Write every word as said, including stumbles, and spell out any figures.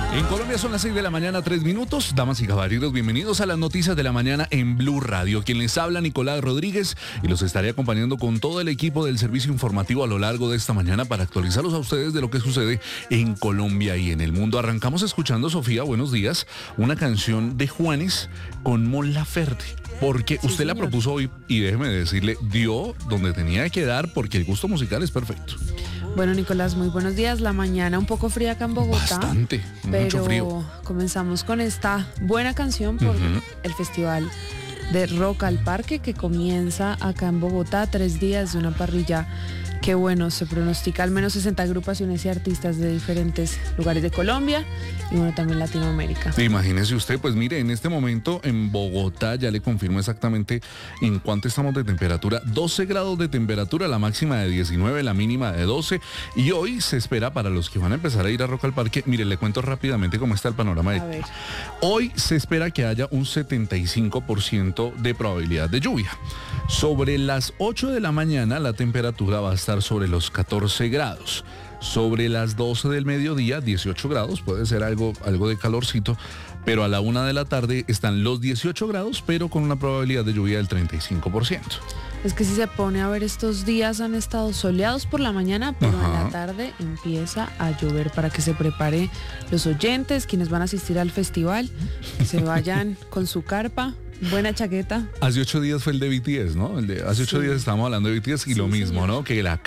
En Colombia son las seis de la mañana, tres minutos. Damas y caballeros, bienvenidos a las noticias de la mañana en Blue Radio. Quien les habla, Nicolás Rodríguez, y los estaré acompañando con todo el equipo del servicio informativo a lo largo de esta mañana para actualizarlos a ustedes de lo que sucede en Colombia y en el mundo. Arrancamos escuchando, Sofía, buenos días, una canción de Juanes con Mon Laferte. Porque usted sí, la propuso hoy y déjeme decirle, dio donde tenía que dar porque el gusto musical es perfecto. Bueno, Nicolás, muy buenos días. La mañana un poco fría acá en Bogotá. Bastante, mucho frío. Pero comenzamos con esta buena canción por uh-huh. el Festival de Rock al Parque que comienza acá en Bogotá, tres días de una parrilla que, bueno, se pronostica al menos sesenta agrupaciones y artistas de diferentes lugares de Colombia y, bueno, también Latinoamérica. Imagínese usted, pues mire, en este momento en Bogotá, ya le confirmo exactamente en cuánto estamos de temperatura, doce grados de temperatura, la máxima de diecinueve, la mínima de doce, y hoy se espera para los que van a empezar a ir a Rock al Parque, mire, le cuento rápidamente cómo está el panorama. A ver. Hoy se espera que haya un setenta y cinco por ciento de probabilidad de lluvia. Sobre las ocho de la mañana la temperatura va a estar sobre los catorce grados. Sobre las doce del mediodía, dieciocho grados, puede ser algo, algo de calorcito, pero a la una de la tarde están los dieciocho grados, pero con una probabilidad de lluvia del treinta y cinco por ciento. Es que si se pone a ver, estos días han estado soleados por la mañana, pero Ajá. en la tarde empieza a llover, para que se prepare los oyentes, quienes van a asistir al festival, que se vayan con su carpa. Buena chaqueta. Hace ocho días fue el de B T S, ¿no? El de, hace ocho sí. días estábamos hablando de B T S y sí, lo mismo, señor. ¿no? Que la